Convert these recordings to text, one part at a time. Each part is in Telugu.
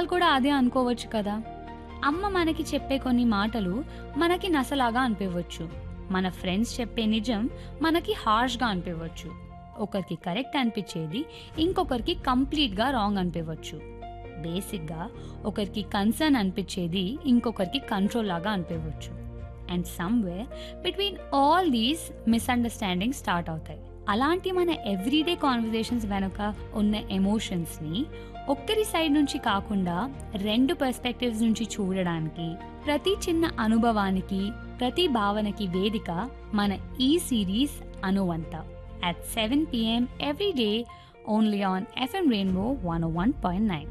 పెద్దవాళ్ళు కూడా అదే అనుకోవచ్చు కదా. అమ్మ మనకి చెప్పే కొన్ని మాటలు మనకి నసలాగా అనిపించవచ్చు. మన ఫ్రెండ్స్ చెప్పే నిజం మనకి హార్ష్గా అనిపించవచ్చు. ఒకరికి కరెక్ట్ అనిపించేది ఇంకొకరికి కంప్లీట్గా రాంగ్ అనిపించవచ్చు. బేసిక్గా ఒకరికి కన్సర్న్ అనిపించేది ఇంకొకరికి కంట్రోల్ లాగా అనిపించవచ్చు. And somewhere between all these misunderstanding start అవుతాయి. అలాంటి మన ఎవ్రీడే కాన్వర్జేషన్స్ వెనుక ఉన్న ఎమోషన్స్ని ఒక్కరి సైడ్ నుంచి కాకుండా రెండు పర్స్పెక్టివ్స్ నుంచి చూడడానికి, ప్రతి చిన్న అనుభవానికి, ప్రతి భావనకి వేదిక మన ఈ series అనువంత at 7 p.m. every day only on FM Rainbow 101.9.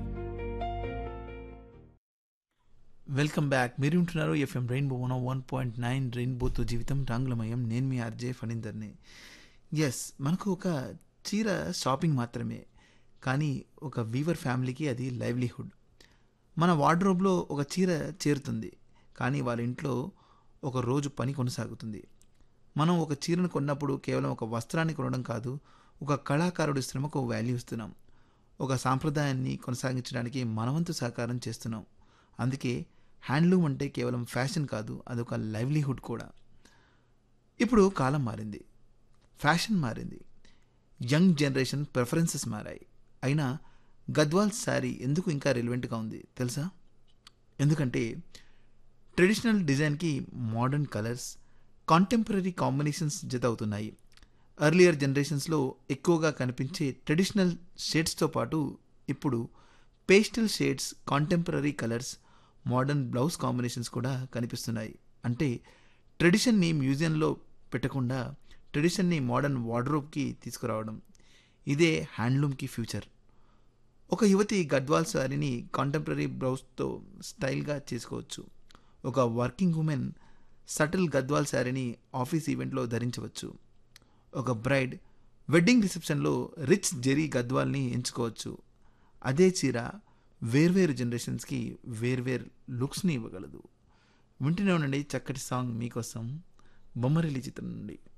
Welcome back. మీరు ఉంటున్నారు ఎఫ్ఎం రెయిన్బో 101.9 రెయిన్బోతో జీవితం రంగులమయం. నేను మీ ఆర్జే ఫణీందర్ని. ఎస్, మనకు ఒక చీర షాపింగ్ మాత్రమే, కానీ ఒక వీవర్ ఫ్యామిలీకి అది లైవ్లీహుడ్. మన వార్డ్రోబ్లో ఒక చీర చేరుతుంది, కానీ వాళ్ళ ఇంట్లో ఒక రోజు పని కొనసాగుతుంది. మనం ఒక చీరను కొన్నప్పుడు కేవలం ఒక వస్త్రాన్ని కొనడం కాదు, ఒక కళాకారుడి శ్రమకు వాల్యూ ఇస్తున్నాం. ఒక సాంప్రదాయాన్ని కొనసాగించడానికి మనవంతు సహకారం చేస్తున్నాం. అందుకే హ్యాండ్లూమ్ అంటే కేవలం ఫ్యాషన్ కాదు, అదొక లైవ్లీహుడ్ కూడా. ఇప్పుడు కాలం మారింది, ఫ్యాషన్ మారింది, యంగ్ జనరేషన్ ప్రిఫరెన్సెస్ మారాయి. అయినా గద్వాల్ శారీ ఎందుకు ఇంకా రిలవెంట్గా ఉంది తెలుసా? ఎందుకంటే ట్రెడిషనల్ డిజైన్కి మోడర్న్ కలర్స్, కాంటెంపరీ కాంబినేషన్స్ జత అవుతున్నాయి. ఎర్లియర్ జనరేషన్స్లో ఎక్కువగా కనిపించే ట్రెడిషనల్ షేడ్స్తో పాటు ఇప్పుడు pastel shades, contemporary colours, modern blouse combinations కూడా కనిపిస్తున్నాయి. అంటే ట్రెడిషన్ని మ్యూజియంలో పెట్టకుండా ట్రెడిషన్ని మోడర్న్ వార్డ్రోబ్కి తీసుకురావడం. ఇదే హ్యాండ్లూమ్కి ఫ్యూచర్. ఒక యువతి గద్వాల్ శారీని కాంటెంపరీ బ్లౌజ్తో స్టైల్గా చేసుకోవచ్చు. ఒక వర్కింగ్ ఉమెన్ సటిల్ గద్వాల్ శారీని ఆఫీస్ ఈవెంట్లో ధరించవచ్చు. ఒక బ్రైడ్ వెడ్డింగ్ రిసెప్షన్లో రిచ్ జెరీ గద్వాల్ని ఎంచుకోవచ్చు. అదే చీర వేర్వేరు జనరేషన్స్కి వేర్వేరు లుక్స్ని ఇవ్వగలదు. వింటూనే ఉండండి చక్కటి సాంగ్ మీకోసం, బొమ్మరిల్లి చిత్రం నుండి.